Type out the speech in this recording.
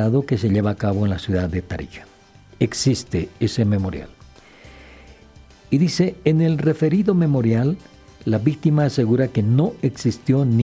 que se lleva a cabo en la ciudad de Tarija. Existe ese memorial. Y dice, en el referido memorial, la víctima asegura que no existió